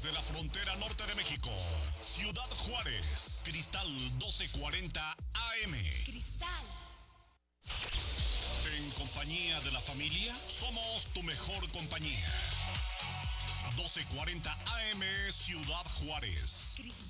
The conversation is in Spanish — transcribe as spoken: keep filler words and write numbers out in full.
desde la frontera norte de México, Ciudad Juárez, Cristal doce cuarenta A M. Cristal. En compañía de la familia, somos tu mejor compañía. doce cuarenta A M, Ciudad Juárez. Cristal.